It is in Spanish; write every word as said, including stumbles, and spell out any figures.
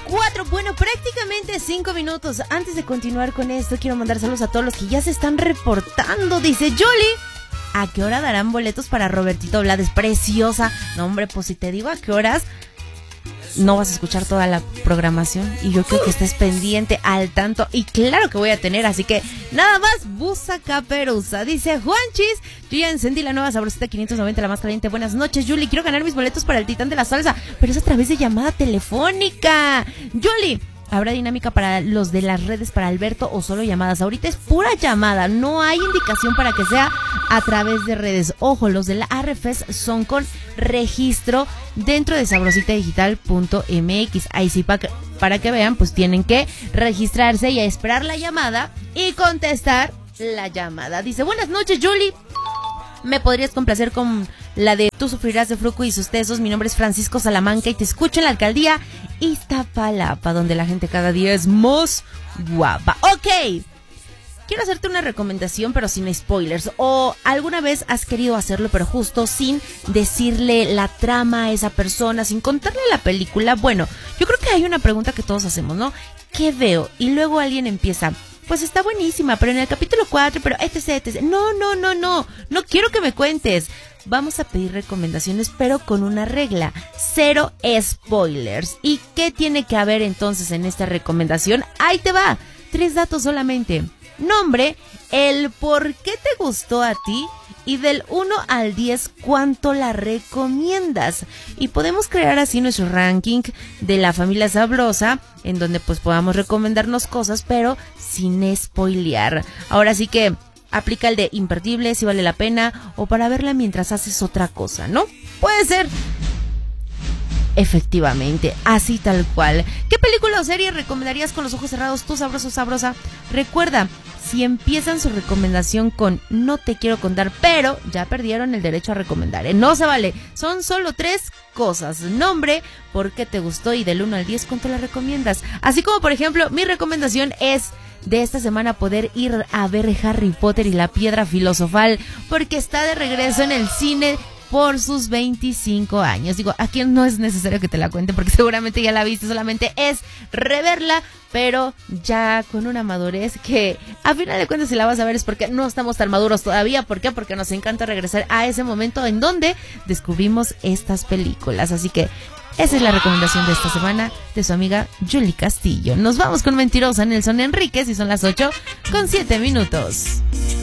cuatro, bueno, prácticamente cinco minutos. Antes de continuar con esto, quiero mandar saludos a todos los que ya se están reportando. Dice Julie, ¿a qué hora darán boletos para Robertito Blades? Preciosa. No, hombre, pues si te digo a qué horas, no vas a escuchar toda la programación. Y yo creo que estés pendiente, al tanto. Y claro que voy a tener, así que nada más, busa caperuza. Dice Juanchis, yo ya encendí la nueva Sabrosita quinientos noventa, la más caliente. Buenas noches, Julie, quiero ganar mis boletos para el Titán de la Salsa, pero es a través de llamada telefónica. Julie, ¿habrá dinámica para los de las redes para Alberto o solo llamadas? Ahorita es pura llamada, no hay indicación para que sea a través de redes. Ojo, los de la A R F E S son con registro dentro de sabrosita digital punto m x. Ahí sí, para que, para que vean, pues tienen que registrarse y a esperar la llamada y contestar la llamada. Dice, buenas noches, Julie, ¿me podrías complacer con la de Tú sufrirás de Fruco y sus tesos? Mi nombre es Francisco Salamanca y te escucho en la alcaldía Iztapalapa, donde la gente cada día es más guapa. Ok, quiero hacerte una recomendación, pero sin spoilers. ¿O alguna vez has querido hacerlo, pero justo sin decirle la trama a esa persona, sin contarle la película? Bueno, yo creo que hay una pregunta que todos hacemos, ¿no? ¿Qué veo? Y luego alguien empieza, pues está buenísima, pero en el capítulo cuatro, pero etc, etc. No, no, no, no, no quiero que me cuentes. Vamos a pedir recomendaciones, pero con una regla, cero spoilers. ¿Y qué tiene que haber entonces en esta recomendación? Ahí te va, tres datos solamente. Nombre, el por qué te gustó a ti y del uno al diez cuánto la recomiendas. Y podemos crear así nuestro ranking de la familia sabrosa, en donde pues podamos recomendarnos cosas, pero sin spoilear. Ahora sí que aplica el de imperdible, si vale la pena, o para verla mientras haces otra cosa, ¿no? Puede ser. Efectivamente, así tal cual. ¿Qué película o serie recomendarías con los ojos cerrados tú, sabroso, sabrosa? Recuerda, si empiezan su recomendación con no te quiero contar, pero ya perdieron el derecho a recomendar, ¿eh? No se vale. Son solo tres cosas: nombre, por qué te gustó y del uno al diez cuánto la recomiendas. Así como, por ejemplo, mi recomendación es de esta semana poder ir a ver Harry Potter y la Piedra Filosofal, porque está de regreso en el cine por sus veinticinco años. Digo, aquí no es necesario que te la cuente porque seguramente ya la viste, solamente es reverla, pero ya con una madurez que a final de cuentas si la vas a ver es porque no estamos tan maduros todavía. ¿Por qué? Porque nos encanta regresar a ese momento en donde descubrimos estas películas. Así que esa es la recomendación de esta semana de su amiga Julie Castillo. Nos vamos con Mentirosa, Nelson Enríquez, y son las ocho con siete minutos.